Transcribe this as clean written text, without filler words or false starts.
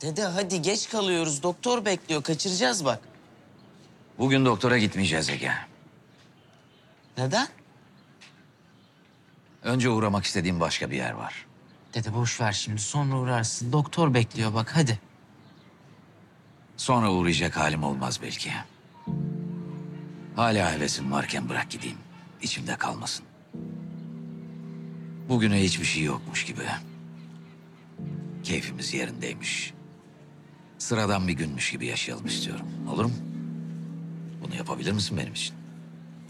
Dede hadi geç kalıyoruz. Doktor bekliyor. Kaçıracağız bak. Bugün doktora gitmeyeceğiz Ege. Neden? Önce uğramak istediğim başka bir yer var. Dede boş ver şimdi. Sonra uğrarsın. Doktor bekliyor bak hadi. Sonra uğrayacak halim olmaz belki. Hala hevesim varken bırak gideyim. İçimde kalmasın. Bugüne hiçbir şey yokmuş gibi. Keyfimiz yerindeymiş. Sıradan bir günmüş gibi yaşayalım istiyorum. Olur mu? Bunu yapabilir misin benim için?